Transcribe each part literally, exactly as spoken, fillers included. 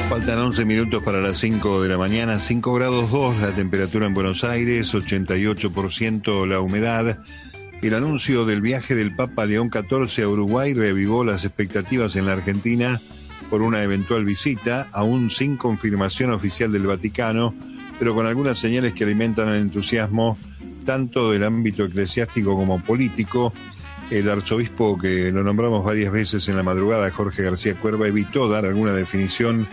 Faltan once minutos para las cinco de la mañana, cinco grados dos la temperatura en Buenos Aires, ochenta y ocho por ciento la humedad. El anuncio del viaje del Papa León catorce a Uruguay reavivó las expectativas en la Argentina por una eventual visita, aún sin confirmación oficial del Vaticano, pero con algunas señales que alimentan el entusiasmo tanto del ámbito eclesiástico como político. El arzobispo, que lo nombramos varias veces en la madrugada, Jorge García Cuerva, evitó dar alguna definición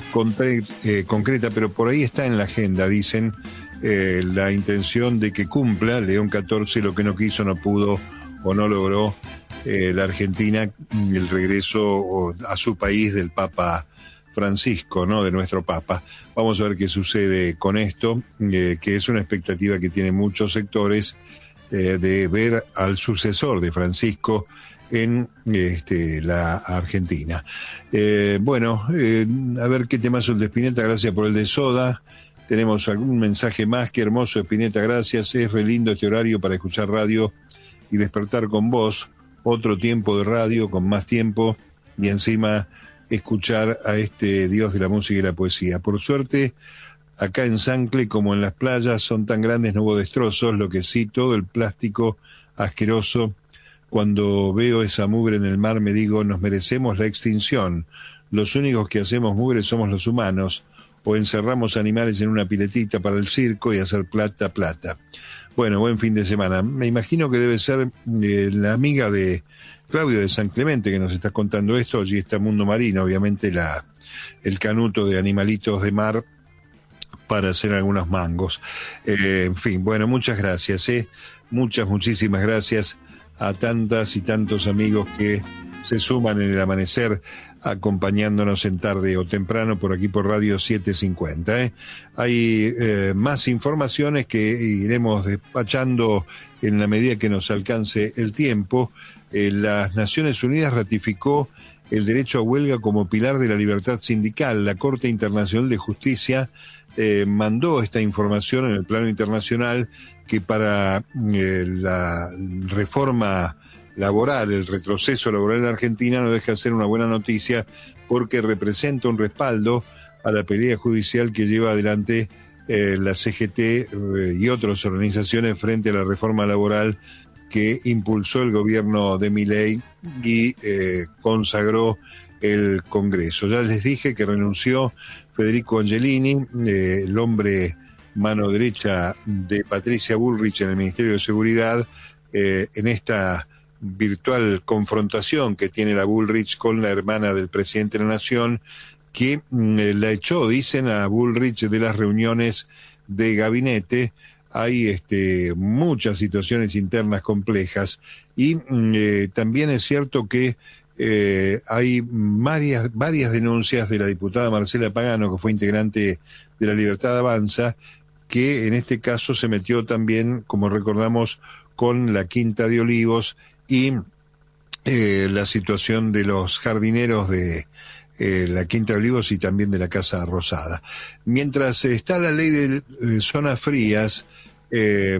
eh, concreta, pero por ahí está en la agenda, dicen, eh, la intención de que cumpla León catorce lo que no quiso, no pudo o no logró eh, la Argentina, el regreso a su país del Papa Francisco, ¿no? De nuestro Papa. Vamos a ver qué sucede con esto, eh, que es una expectativa que tienen muchos sectores, eh, de ver al sucesor de Francisco en este, la Argentina. Eh, bueno, eh, a ver qué temazo el de Spinetta, gracias por el de Soda. Tenemos algún mensaje más, qué hermoso Spinetta, gracias, es re lindo este horario para escuchar radio y despertar con vos, otro tiempo de radio con más tiempo y encima escuchar a este Dios de la música y la poesía. Por suerte, acá en Sancle, como en las playas, son tan grandes, no hubo destrozos, lo que sí, todo el plástico asqueroso. Cuando veo esa mugre en el mar me digo, nos merecemos la extinción. Los únicos que hacemos mugre somos los humanos, o encerramos animales en una piletita para el circo y hacer plata, plata. Bueno, buen fin de semana. Me imagino que debe ser eh, la amiga de Claudio de San Clemente que nos está contando esto. Allí está Mundo Marino, obviamente la el canuto de animalitos de mar para hacer algunos mangos. Eh, en fin, bueno, muchas gracias, ¿eh? Muchas, muchísimas gracias a tantas y tantos amigos que se suman en el amanecer acompañándonos en tarde o temprano por aquí por Radio setecientos cincuenta. ¿eh? Hay eh, más informaciones que iremos despachando en la medida que nos alcance el tiempo. Eh, las Naciones Unidas ratificó el derecho a huelga como pilar de la libertad sindical. La Corte Internacional de Justicia eh, mandó esta información en el plano internacional que para eh, la reforma laboral, el retroceso laboral en Argentina no deja de ser una buena noticia porque representa un respaldo a la pelea judicial que lleva adelante eh, la C G T eh, y otras organizaciones frente a la reforma laboral que impulsó el gobierno de Milei y eh, consagró el Congreso. Ya les dije que renunció Federico Angelini, eh, el hombre mano derecha de Patricia Bullrich en el Ministerio de Seguridad, eh, en esta virtual confrontación que tiene la Bullrich con la hermana del presidente de la Nación, que mm, la echó, dicen, a Bullrich de las reuniones de gabinete. Hay este, muchas situaciones internas complejas y mm, eh, también es cierto que eh, hay varias, varias denuncias de la diputada Marcela Pagano, que fue integrante de la Libertad Avanza, que en este caso se metió también, como recordamos, con la Quinta de Olivos y eh, la situación de los jardineros de eh, la Quinta de Olivos y también de la Casa Rosada. Mientras está la ley de eh, zonas frías, eh,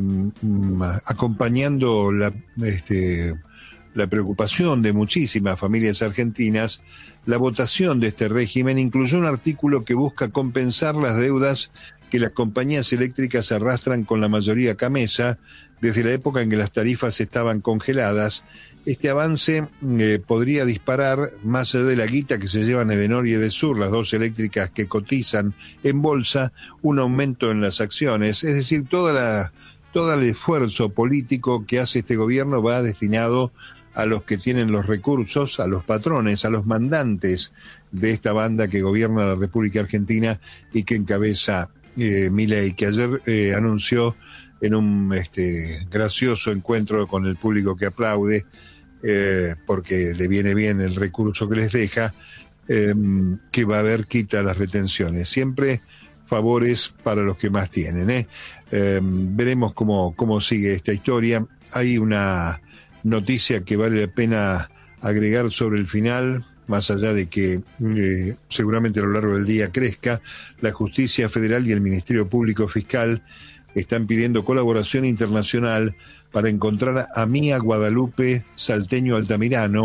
acompañando la, este, la preocupación de muchísimas familias argentinas, la votación de este régimen incluyó un artículo que busca compensar las deudas que las compañías eléctricas arrastran con la mayoría camesa desde la época en que las tarifas estaban congeladas. Este avance eh, podría disparar, más allá de la guita que se llevan Edenor y Edesur, las dos eléctricas que cotizan en bolsa, un aumento en las acciones. Es decir, toda la, todo el esfuerzo político que hace este gobierno va destinado a los que tienen los recursos, a los patrones, a los mandantes de esta banda que gobierna la República Argentina y que encabeza eh, Milei, que ayer eh, anunció en un este, gracioso encuentro con el público que aplaude, eh, porque le viene bien el recurso que les deja, eh, que va a haber quita las retenciones. Siempre favores para los que más tienen. ¿eh? Eh, veremos cómo, cómo sigue esta historia. Hay una noticia que vale la pena agregar sobre el final, más allá de que eh, seguramente a lo largo del día crezca. La Justicia Federal y el Ministerio Público Fiscal están pidiendo colaboración internacional para encontrar a Mía Guadalupe Salteño Altamirano,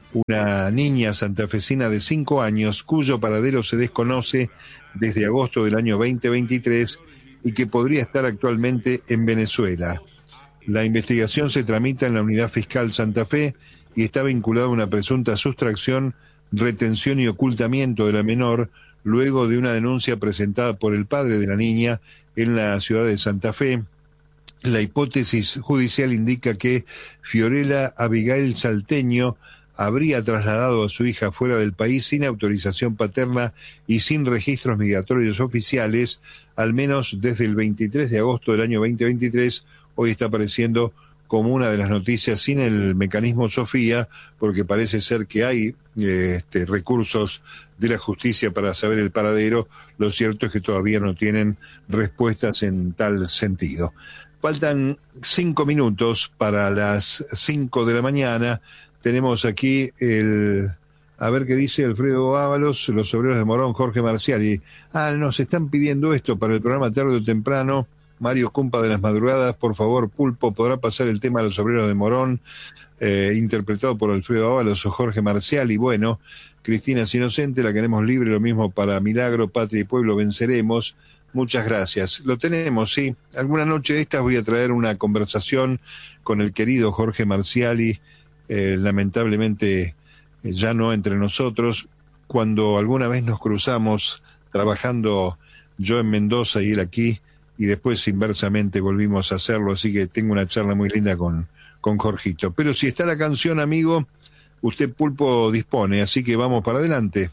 una niña santafesina de cinco años cuyo paradero se desconoce desde agosto del año veinte veintitrés y que podría estar actualmente en Venezuela. La investigación se tramita en la Unidad Fiscal Santa Fe y está vinculada a una presunta sustracción, retención y ocultamiento de la menor luego de una denuncia presentada por el padre de la niña en la ciudad de Santa Fe. La hipótesis judicial indica que Fiorella Abigail Salteño habría trasladado a su hija fuera del país sin autorización paterna y sin registros migratorios oficiales, al menos desde el veintitrés de agosto del año veinte veintitrés. Hoy está apareciendo como una de las noticias sin el mecanismo Sofía, porque parece ser que hay eh, este, recursos de la justicia para saber el paradero. Lo cierto es que todavía no tienen respuestas en tal sentido. Faltan cinco minutos para las cinco de la mañana. Tenemos aquí el... A ver qué dice Alfredo Ábalos, los obreros de Morón, Jorge Marciali. Ah, nos están pidiendo esto para el programa tarde o temprano. Mario Cumpa de las Madrugadas, por favor, Pulpo, ¿podrá pasar el tema de los obreros de Morón, eh, interpretado por Alfredo Ábalos o Jorge Marciali? Bueno, Cristina es inocente, la queremos libre, lo mismo para Milagro, Patria y Pueblo, venceremos. Muchas gracias. Lo tenemos, sí. Alguna noche de estas voy a traer una conversación con el querido Jorge Marciali, eh, lamentablemente eh, ya no entre nosotros. Cuando alguna vez nos cruzamos trabajando yo en Mendoza y él aquí, y después inversamente volvimos a hacerlo, así que tengo una charla muy linda con, con Jorgito. Pero si está la canción, amigo, usted, Pulpo, dispone, así que vamos para adelante.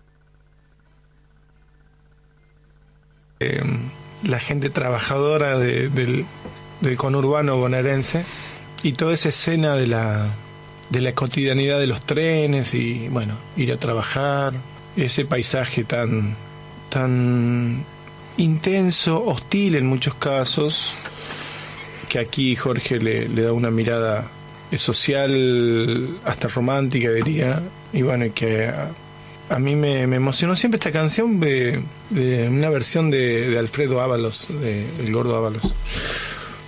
Eh, la gente trabajadora de, del, del conurbano bonaerense y toda esa escena de la, de la cotidianidad de los trenes y, bueno, ir a trabajar, ese paisaje tan, tan intenso, hostil en muchos casos, que aquí Jorge le, le da una mirada social, hasta romántica, diría, y bueno, y que a, a mí me, me emocionó siempre esta canción de, de una versión de, de Alfredo Ábalos, de El Gordo Ábalos.